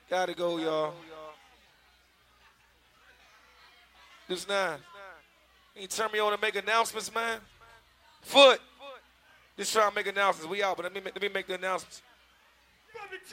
Gotta go, y'all. This 9. Can you turn me on to make announcements, man? Foot. Just trying to make announcements. We out, but let me make the announcements.